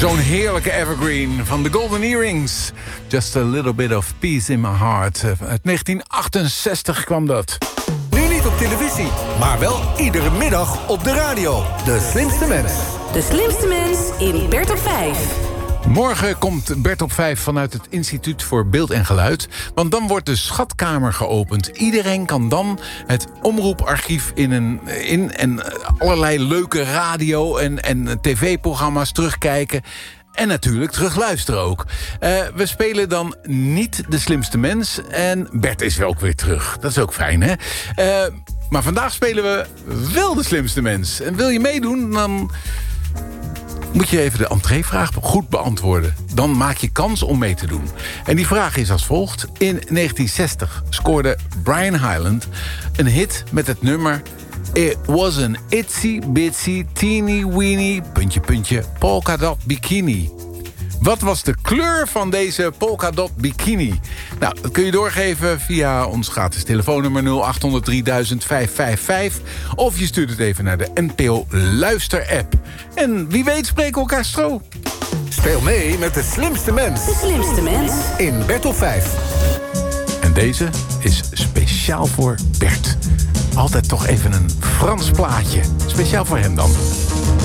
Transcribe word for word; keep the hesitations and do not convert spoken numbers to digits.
Zo'n heerlijke evergreen van de Golden Earrings. Just a little bit of peace in my heart. Uit negentien achtenzestig kwam dat. Nu niet op televisie, maar wel iedere middag op de radio. De Slimste Mens. De Slimste Mens in Bert op vijf. Morgen komt Bert op vijf vanuit het Instituut voor Beeld en Geluid. Want dan wordt de schatkamer geopend. Iedereen kan dan het omroeparchief in, een, in en allerlei leuke radio- en, en tv-programma's terugkijken. En natuurlijk terugluisteren ook. Uh, we spelen dan niet de Slimste Mens. En Bert is wel ook weer terug. Dat is ook fijn, hè? Uh, maar vandaag spelen we wel de Slimste Mens. En wil je meedoen, dan moet je even de entreevraag goed beantwoorden. Dan maak je kans om mee te doen. En die vraag is als volgt. In negentien zestig scoorde Brian Hyland een hit met het nummer It was an itsy bitsy teeny weeny puntje puntje polka dot bikini. Wat was de kleur van deze polka dot bikini? Nou, dat kun je doorgeven via ons gratis telefoonnummer nul acht honderd drieduizend vijfhonderdvijfenvijftig. Of je stuurt het even naar de N P O Luister-app. En wie weet spreken we elkaar stro. Speel mee met de Slimste Mens. De Slimste Mens in Bert op vijf. En deze is speciaal voor Bert. Altijd toch even een Frans plaatje. Speciaal voor hem dan.